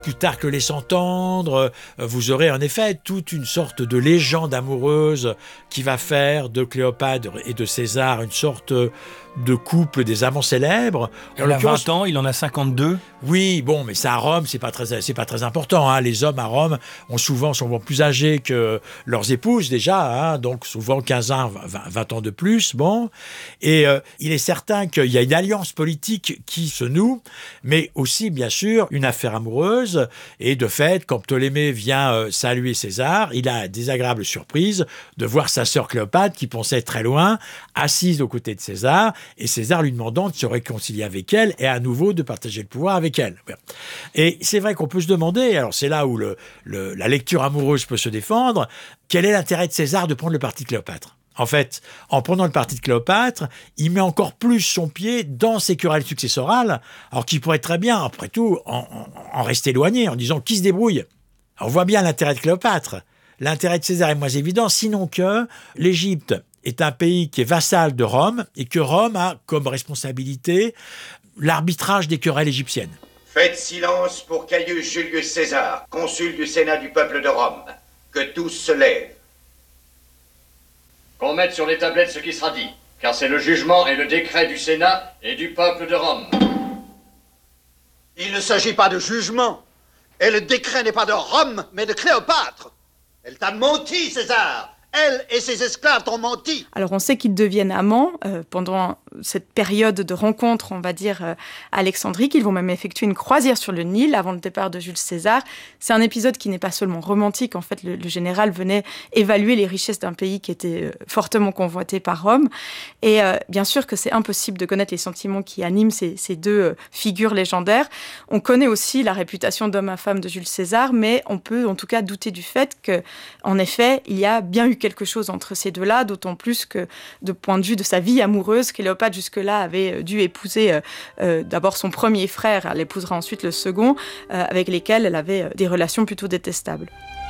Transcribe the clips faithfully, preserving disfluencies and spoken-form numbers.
Plutarque laisse entendre, vous aurez en effet toute une sorte de légende amoureuse qui va faire de Cléopâtre et de César une sorte de couple des amants célèbres. Elle a vingt ans, il en a cinquante-deux. Oui, bon, mais ça à Rome, c'est pas très, c'est pas très important. Hein. Les hommes à Rome ont souvent, sont plus âgés que leurs épouses déjà, hein, donc souvent quinze ans, vingt, vingt ans de plus. Bon, et euh, il est certain qu'il y a une alliance politique qui se noue, mais aussi bien sûr une affaire amoureuse. Et de fait, quand Ptolémée vient euh, saluer César, il a la désagréable surprise de voir sa sœur Cléopâtre, qui pensait très loin, assise aux côtés de César, et César lui demandant de se réconcilier avec elle et à nouveau de partager le pouvoir avec elle. Et c'est vrai qu'on peut se demander, alors c'est là où le, le, la lecture amoureuse peut se défendre, quel est l'intérêt de César de prendre le parti de Cléopâtre ? En fait, en prenant le parti de Cléopâtre, il met encore plus son pied dans ses querelles successorales, alors qu'il pourrait très bien, après tout, en, en, en rester éloigné, en disant qui se débrouille. Alors, on voit bien l'intérêt de Cléopâtre. L'intérêt de César est moins évident, sinon que l'Égypte est un pays qui est vassal de Rome et que Rome a comme responsabilité l'arbitrage des querelles égyptiennes. Faites silence pour Caius Julius César, consul du Sénat du peuple de Rome. Que tous se lèvent. Qu'on mette sur les tablettes ce qui sera dit, car c'est le jugement et le décret du Sénat et du peuple de Rome. Il ne s'agit pas de jugement, et le décret n'est pas de Rome, mais de Cléopâtre. Elle t'a menti, César. Elle et ses esclaves t'ont menti. Alors on sait qu'ils deviennent amants euh, pendant cette période de rencontre, on va dire, euh, à Alexandrie, qu'ils vont même effectuer une croisière sur le Nil avant le départ de Jules César. C'est un épisode qui n'est pas seulement romantique, en fait le, le général venait évaluer les richesses d'un pays qui était euh, fortement convoité par Rome. Et euh, bien sûr que c'est impossible de connaître les sentiments qui animent ces, ces deux euh, figures légendaires. On connaît aussi la réputation d'homme à femme de Jules César, mais on peut en tout cas douter du fait qu'en effet, il y a bien eu quelque chose entre ces deux-là, d'autant plus que, de point de vue de sa vie amoureuse, Cléopâtre jusque-là avait dû épouser euh, euh, d'abord son premier frère, elle épousera ensuite le second, euh, avec lesquels elle avait des relations plutôt détestables.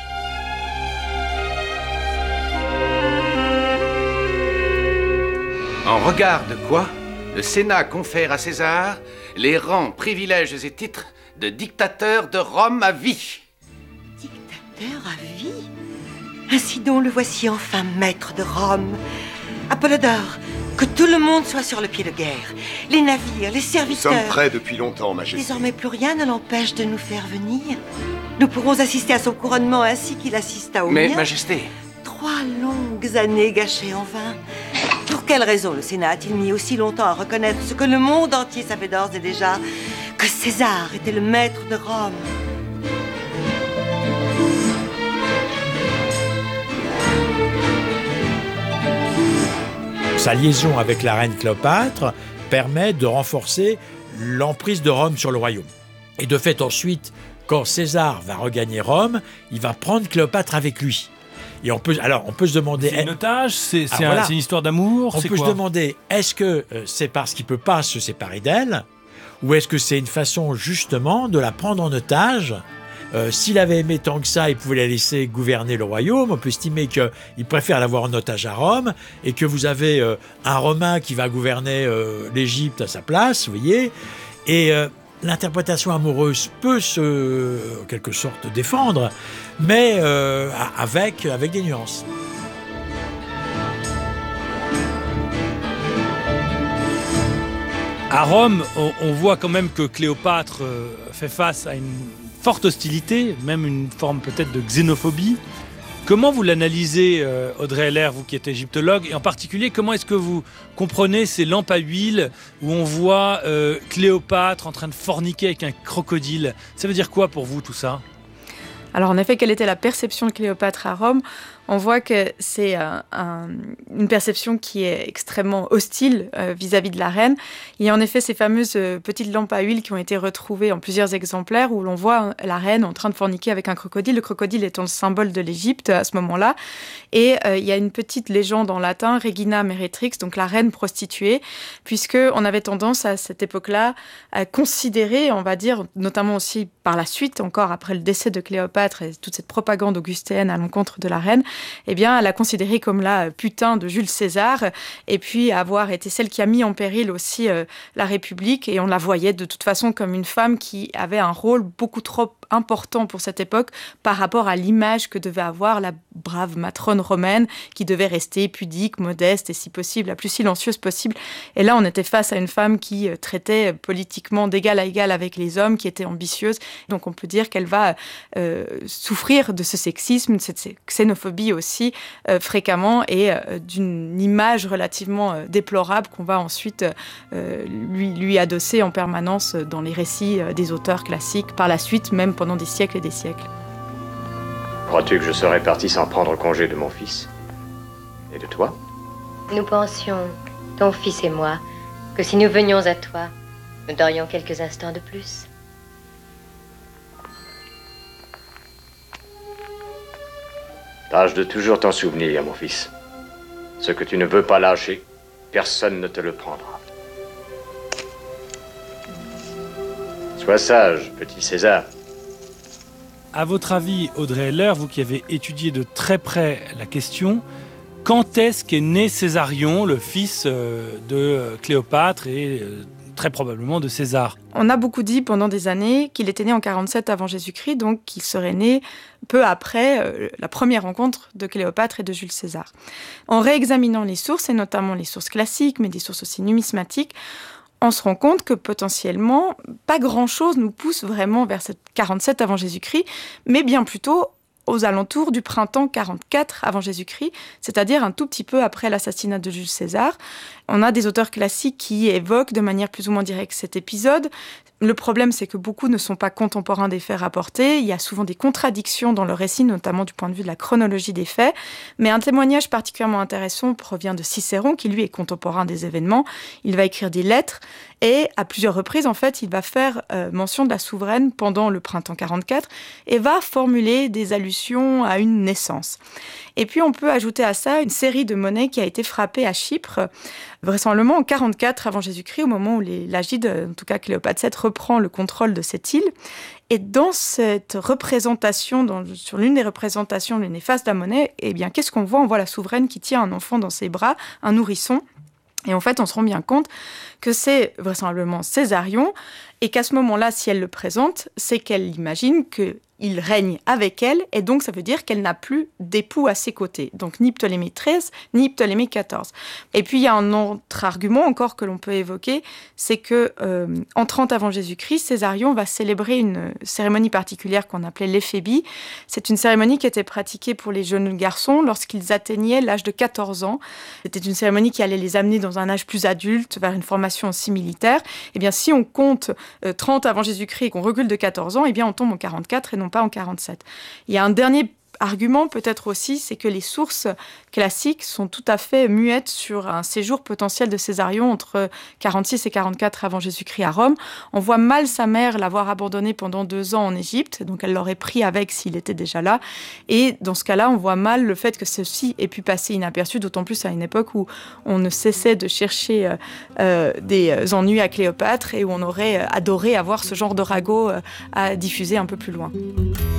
En regard de quoi, le Sénat confère à César les rangs, privilèges et titres de dictateur de Rome à vie. Dictateur à vie ? Ainsi donc, le voici enfin maître de Rome. Apollodore, que tout le monde soit sur le pied de guerre. Les navires, les serviteurs... Nous sommes prêts depuis longtemps, Majesté. Désormais, plus rien ne l'empêche de nous faire venir. Nous pourrons assister à son couronnement ainsi qu'il assista au mien. Mais, Majesté... Trois longues années gâchées en vain. Pour quelle raison le Sénat a-t-il mis aussi longtemps à reconnaître ce que le monde entier savait d'ores et déjà, que César était le maître de Rome ? Sa liaison avec la reine Cléopâtre permet de renforcer l'emprise de Rome sur le royaume. Et de fait, ensuite, quand César va regagner Rome, il va prendre Cléopâtre avec lui. Et on peut, alors, on peut se demander... C'est un otage, c'est, c'est, ah, un, voilà. c'est une histoire d'amour, On c'est peut quoi se demander, est-ce que euh, c'est parce qu'il ne peut pas se séparer d'elle, ou est-ce que c'est une façon, justement, de la prendre en otage ? Euh, s'il avait aimé tant que ça, il pouvait la laisser gouverner le royaume. On peut estimer qu'il préfère l'avoir en otage à Rome et que vous avez euh, un Romain qui va gouverner euh, l'Égypte à sa place, vous voyez. Et euh, l'interprétation amoureuse peut se, en quelque sorte, défendre, mais euh, avec, avec des nuances. À Rome, on, on voit quand même que Cléopâtre euh, fait face à une forte hostilité, même une forme peut-être de xénophobie. Comment vous l'analysez, euh, Audrey Heller, vous qui êtes égyptologue, et en particulier, comment est-ce que vous comprenez ces lampes à huile où on voit euh, Cléopâtre en train de forniquer avec un crocodile ? Ça veut dire quoi pour vous tout ça ? Alors en effet, quelle était la perception de Cléopâtre à Rome ? On voit que c'est un, un, une perception qui est extrêmement hostile euh, vis-à-vis de la reine. Il y a en effet ces fameuses euh, petites lampes à huile qui ont été retrouvées en plusieurs exemplaires où l'on voit la reine en train de forniquer avec un crocodile, le crocodile étant le symbole de l'Égypte à ce moment-là. Et euh, il y a une petite légende en latin, Regina Meretrix, donc la reine prostituée, puisqu'on avait tendance à cette époque-là à considérer, on va dire, notamment aussi par la suite, encore après le décès de Cléopâtre et toute cette propagande augustéenne à l'encontre de la reine, eh bien, elle a considéré comme la putain de Jules César, et puis avoir été celle qui a mis en péril aussi euh, la République, et on la voyait de toute façon comme une femme qui avait un rôle beaucoup trop important pour cette époque par rapport à l'image que devait avoir la brave matrone romaine qui devait rester pudique, modeste et si possible la plus silencieuse possible. Et là, on était face à une femme qui traitait politiquement d'égal à égal avec les hommes, qui était ambitieuse. Donc on peut dire qu'elle va euh, souffrir de ce sexisme, de cette xénophobie aussi euh, fréquemment et euh, d'une image relativement euh, déplorable qu'on va ensuite euh, lui, lui adosser en permanence dans les récits euh, des auteurs classiques, par la suite, même pendant des siècles et des siècles. Crois-tu que je serais parti sans prendre congé de mon fils? Et de toi? Nous pensions, ton fils et moi, que si nous venions à toi, nous dorions quelques instants de plus. Tâche de toujours t'en souvenir, mon fils. Ce que tu ne veux pas lâcher, personne ne te le prendra. Sois sage, petit César. À votre avis, Audrey Heller, vous qui avez étudié de très près la question, quand est-ce qu'est né Césarion, le fils de Cléopâtre et très probablement de César? On a beaucoup dit pendant des années qu'il était né en quarante-sept avant Jésus-Christ, donc qu'il serait né peu après euh, la première rencontre de Cléopâtre et de Jules César. En réexaminant les sources, et notamment les sources classiques, mais des sources aussi numismatiques, on se rend compte que potentiellement, pas grand-chose nous pousse vraiment vers cette quarante-sept avant Jésus-Christ, mais bien plutôt aux alentours du printemps quarante-quatre avant Jésus-Christ, c'est-à-dire un tout petit peu après l'assassinat de Jules César. On a des auteurs classiques qui évoquent de manière plus ou moins directe cet épisode. Le problème, c'est que beaucoup ne sont pas contemporains des faits rapportés. Il y a souvent des contradictions dans le récit, notamment du point de vue de la chronologie des faits. Mais un témoignage particulièrement intéressant provient de Cicéron, qui lui est contemporain des événements. Il va écrire des lettres et à plusieurs reprises, en fait, il va faire euh, mention de la souveraine pendant le printemps quarante-quatre et va formuler des allusions à une naissance. Et puis, on peut ajouter à ça une série de monnaies qui a été frappée à Chypre, vraisemblablement en quarante-quatre avant Jésus-Christ, au moment où les Lagides, en tout cas Cléopâtre sept, reprend le contrôle de cette île. Et dans cette représentation, dans, sur l'une des représentations, l'une des faces de la monnaie, eh bien, qu'est-ce qu'on voit? On voit la souveraine qui tient un enfant dans ses bras, un nourrisson. Et en fait, on se rend bien compte que c'est vraisemblablement Césarion, et qu'à ce moment-là, si elle le présente, c'est qu'elle imagine qu'il règne avec elle, et donc ça veut dire qu'elle n'a plus d'époux à ses côtés. Donc ni Ptolémée treize, ni Ptolémée quatorze. Et puis il y a un autre argument encore que l'on peut évoquer, c'est que euh, en trente avant Jésus-Christ, Césarion va célébrer une cérémonie particulière qu'on appelait l'éphébie. C'est une cérémonie qui était pratiquée pour les jeunes garçons lorsqu'ils atteignaient l'âge de quatorze ans. C'était une cérémonie qui allait les amener dans un âge plus adulte, vers une formation aussi militaire. Eh bien, si on compte euh, trente avant Jésus-Christ et qu'on recule de quatorze ans, eh bien, on tombe en quarante-quatre et non pas en quarante-sept. Il y a un dernier argument peut-être aussi, c'est que les sources classiques sont tout à fait muettes sur un séjour potentiel de Césarion entre quarante-six et quarante-quatre avant Jésus-Christ à Rome. On voit mal sa mère l'avoir abandonné pendant deux ans en Égypte, donc elle l'aurait pris avec s'il était déjà là. Et dans ce cas-là, on voit mal le fait que ceci ait pu passer inaperçu, d'autant plus à une époque où on ne cessait de chercher euh, euh, des ennuis à Cléopâtre et où on aurait adoré avoir ce genre de ragot euh, à diffuser un peu plus loin.